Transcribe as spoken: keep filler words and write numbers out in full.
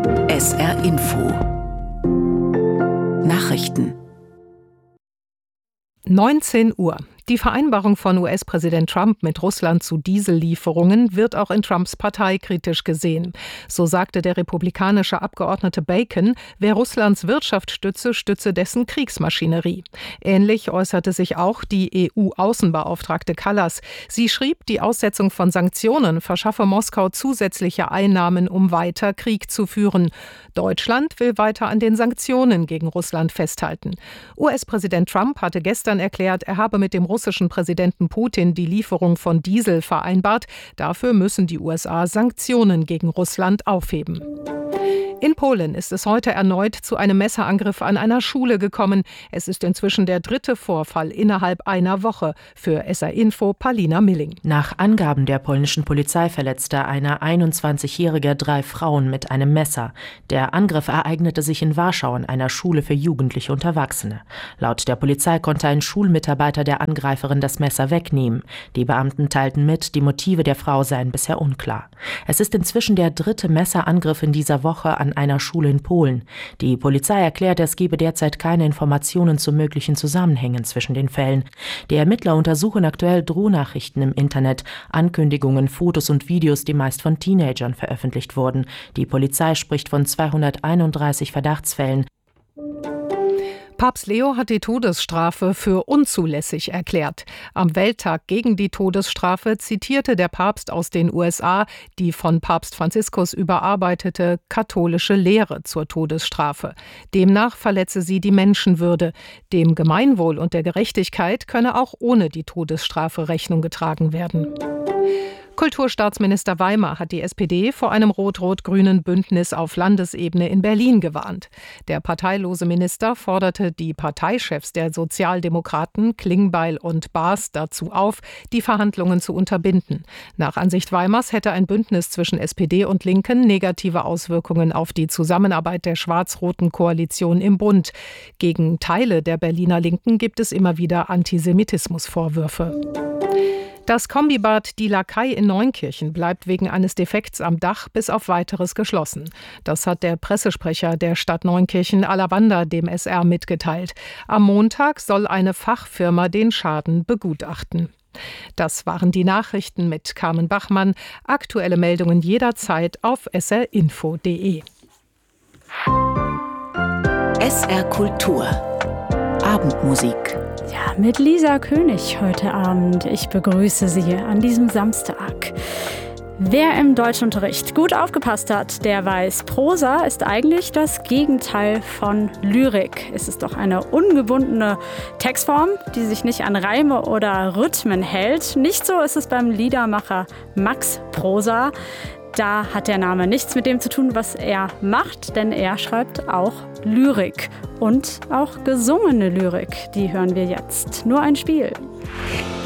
S R Info Nachrichten neunzehn Uhr. Die Vereinbarung von U S-Präsident Trump mit Russland zu Diesellieferungen wird auch in Trumps Partei kritisch gesehen. So sagte der republikanische Abgeordnete Bacon, wer Russlands Wirtschaft stütze, stütze dessen Kriegsmaschinerie. Ähnlich äußerte sich auch die E U-Außenbeauftragte Kallas. Sie schrieb, die Aussetzung von Sanktionen verschaffe Moskau zusätzliche Einnahmen, um weiter Krieg zu führen. Deutschland will weiter an den Sanktionen gegen Russland festhalten. U S-Präsident Trump hatte gestern erklärt, er habe mit dem russischen Präsidenten Putin die Lieferung von Diesel vereinbart. Dafür müssen die U S A Sanktionen gegen Russland aufheben. In Polen ist es heute erneut zu einem Messerangriff an einer Schule gekommen. Es ist inzwischen der dritte Vorfall innerhalb einer Woche. Für S R Info Palina Milling. Nach Angaben der polnischen Polizei verletzte eine einundzwanzigjährige drei Frauen mit einem Messer. Der Angriff ereignete sich in Warschau an einer Schule für Jugendliche und Erwachsene. Laut der Polizei konnte ein Schulmitarbeiter der Angreiferin das Messer wegnehmen. Die Beamten teilten mit, die Motive der Frau seien bisher unklar. Es ist inzwischen der dritte Messerangriff in dieser Woche an einer Schule in Polen. Die Polizei erklärte, es gebe derzeit keine Informationen zu möglichen Zusammenhängen zwischen den Fällen. Die Ermittler untersuchen aktuell Drohnachrichten im Internet, Ankündigungen, Fotos und Videos, die meist von Teenagern veröffentlicht wurden. Die Polizei spricht von zweihunderteinunddreißig Verdachtsfällen. Papst Leo hat die Todesstrafe für unzulässig erklärt. Am Welttag gegen die Todesstrafe zitierte der Papst aus den U S A die von Papst Franziskus überarbeitete katholische Lehre zur Todesstrafe. Demnach verletze sie die Menschenwürde. Dem Gemeinwohl und der Gerechtigkeit könne auch ohne die Todesstrafe Rechnung getragen werden. Kulturstaatsminister Weimer hat die S P D vor einem rot-rot-grünen Bündnis auf Landesebene in Berlin gewarnt. Der parteilose Minister forderte die Parteichefs der Sozialdemokraten Klingbeil und Baas dazu auf, die Verhandlungen zu unterbinden. Nach Ansicht Weimers hätte ein Bündnis zwischen S P D und Linken negative Auswirkungen auf die Zusammenarbeit der schwarz-roten Koalition im Bund. Gegen Teile der Berliner Linken gibt es immer wieder Antisemitismusvorwürfe. Das Kombibad Die Lakai in Neunkirchen bleibt wegen eines Defekts am Dach bis auf Weiteres geschlossen. Das hat der Pressesprecher der Stadt Neunkirchen Alavanda dem S R mitgeteilt. Am Montag soll eine Fachfirma den Schaden begutachten. Das waren die Nachrichten mit Carmen Bachmann. Aktuelle Meldungen jederzeit auf s r info punkt d e. S R Kultur Abendmusik. Ja, mit Lisa König heute Abend. Ich begrüße Sie an diesem Samstag. Wer im Deutschunterricht gut aufgepasst hat, der weiß, Prosa ist eigentlich das Gegenteil von Lyrik. Es ist doch eine ungebundene Textform, die sich nicht an Reime oder Rhythmen hält. Nicht so ist es beim Liedermacher Max Prosa. Da hat der Name nichts mit dem zu tun, was er macht, denn er schreibt auch Lyrik und auch gesungene Lyrik. Die hören wir jetzt. Nur ein Spiel.